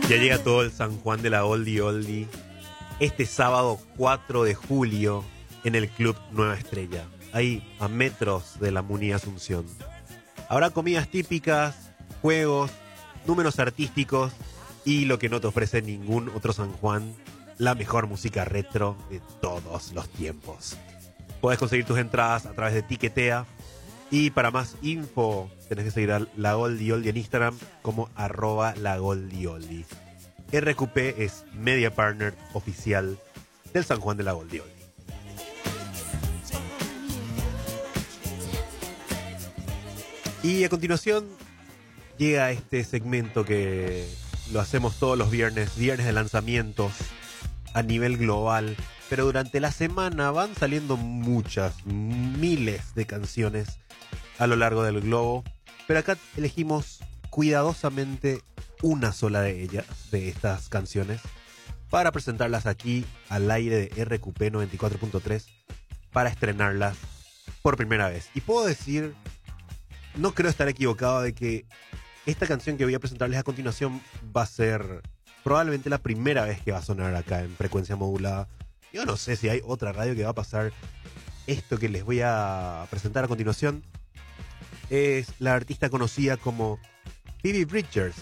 Ya llega todo el San Juan de la Oldie Oldie este sábado 4 de julio en el Club Nueva Estrella, ahí a metros de la Muni Asunción. Habrá comidas típicas, juegos, números artísticos y lo que no te ofrece ningún otro San Juan, la mejor música retro de todos los tiempos. Puedes conseguir tus entradas a través de Tiquetea y para más info tenés que seguir a La Oldie Oldie en Instagram como @LaGoldieOldie. RQP es Media Partner oficial del San Juan de la Oldie Oldie. Y a continuación llega este segmento que lo hacemos todos los viernes de lanzamientos a nivel global, pero durante la semana van saliendo muchas, miles de canciones a lo largo del globo, pero acá elegimos cuidadosamente una sola de ellas, de estas canciones, para presentarlas aquí al aire de RQP 94.3 para estrenarlas por primera vez. Y puedo decir, no creo estar equivocado de que esta canción que voy a presentarles a continuación va a ser probablemente la primera vez que va a sonar acá en frecuencia modulada. Yo no sé si hay otra radio que va a pasar esto que les voy a presentar a continuación. Es la artista conocida como Phoebe Bridgers,